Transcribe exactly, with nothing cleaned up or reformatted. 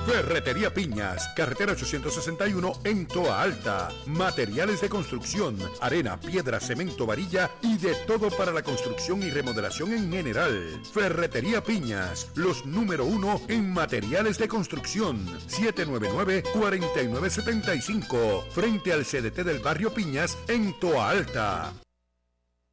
Ferretería Piñas, carretera ochocientos sesenta y uno en Toa Alta. Materiales de construcción, arena, piedra, cemento, varilla y de todo para la construcción y remodelación en general. Ferretería Piñas, los número uno en materiales de construcción. siete nueve nueve, cuatro nueve siete cinco, frente al C D T del barrio Piñas en Toa Alta.